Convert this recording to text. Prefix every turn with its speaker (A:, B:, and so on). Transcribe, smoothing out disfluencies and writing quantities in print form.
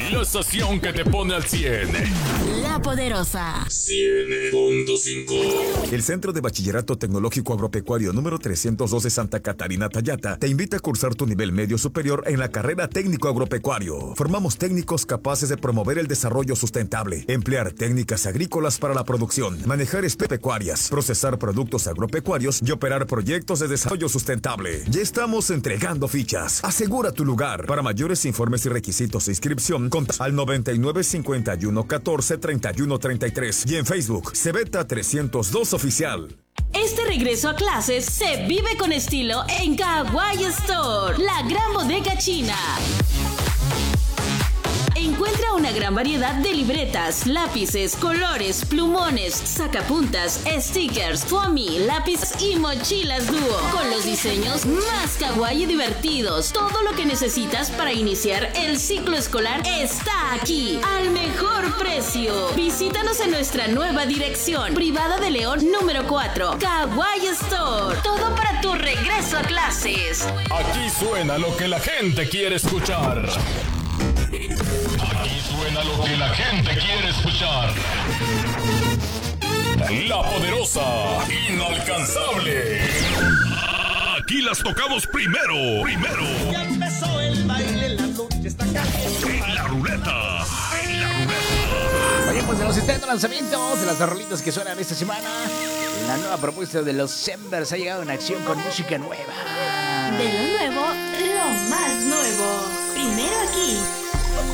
A: La estación que te pone al 100.
B: La Poderosa.
A: 100.5.
C: El Centro de Bachillerato Tecnológico Agropecuario número 312 Santa Catarina Tayata te invita a cursar tu nivel medio superior en la carrera técnico agropecuario. Formamos técnicos capaces de promover el desarrollo sustentable, emplear técnicas agrícolas para la producción, manejar especies pecuarias, procesar productos agropecuarios y operar proyectos de desarrollo sustentable. Ya estamos entregando fichas. Asegura tu lugar. Para mayores informes y requisitos de inscripción, contacta al 99 51 14 31 33 y en Facebook Cebeta 302 Oficial.
D: Este regreso a clases se vive con estilo en Kawaii Store, la gran bodega china. Encuentra una gran variedad de libretas, lápices, colores, plumones, sacapuntas, stickers, foamy, lápices y mochilas dúo, con los diseños más kawaii y divertidos. Todo lo que necesitas para iniciar el ciclo escolar está aquí, al mejor precio. Visítanos en nuestra nueva dirección, Privada de León número 4, Kawaii Store. Todo para tu regreso a clases.
A: Aquí suena lo que la gente quiere escuchar. Aquí suena lo que la gente quiere escuchar. La Poderosa, inalcanzable. Aquí las tocamos primero.
E: Ya empezó el baile, la noche está caliente.
A: En la ruleta.
F: Oye, pues de los estrenos lanzamientos, de las rolitas que suenan esta semana, la nueva propuesta de los Embers ha llegado en acción con música nueva.
B: De lo nuevo, lo más nuevo. Primero aquí.